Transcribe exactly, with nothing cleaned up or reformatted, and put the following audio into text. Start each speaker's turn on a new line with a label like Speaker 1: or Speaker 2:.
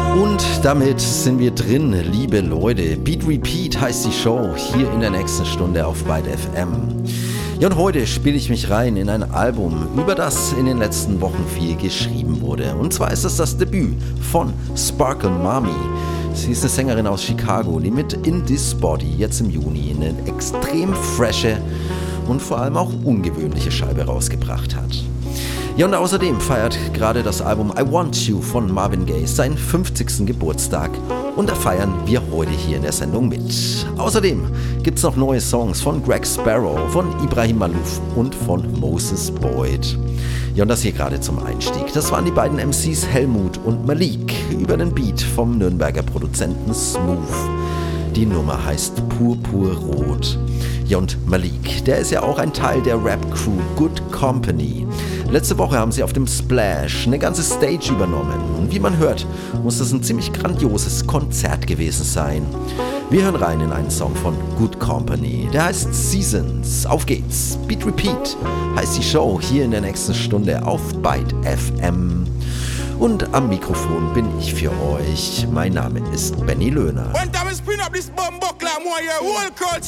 Speaker 1: Und damit sind wir drin, liebe Leute. Beat Repeat heißt die Show, hier in der nächsten Stunde auf Byte F M. Ja, und heute spiele ich mich rein in ein Album, über das in den letzten Wochen viel geschrieben wurde. Und zwar ist es das Debüt von Sparkle Mami. Sie ist eine Sängerin aus Chicago, die mit In This Body jetzt im Juni eine extrem frische und vor allem auch ungewöhnliche Scheibe rausgebracht hat. Ja, und außerdem feiert gerade das Album I Want You von Marvin Gaye seinen fünfzigsten Geburtstag und da feiern wir heute hier in der Sendung mit. Außerdem gibt's noch neue Songs von Greg Sparrow, von Ibrahim Malouf und von Moses Boyd. Ja, und das hier gerade zum Einstieg. Das waren die beiden M Cs Helmut und Malik über den Beat vom Nürnberger Produzenten Smooth. Die Nummer heißt Purpurrot. Ja, und Malik, der ist ja auch ein Teil der Rap-Crew Good Company. Letzte Woche haben sie auf dem Splash eine ganze Stage übernommen. Und wie man hört, muss das ein ziemlich grandioses Konzert gewesen sein. Wir hören rein in einen Song von Good Company. Der heißt Seasons. Auf geht's. Beat Repeat heißt die Show hier in der nächsten Stunde auf Byte F M. Und am Mikrofon bin ich für euch. Mein Name ist Benny Löhner.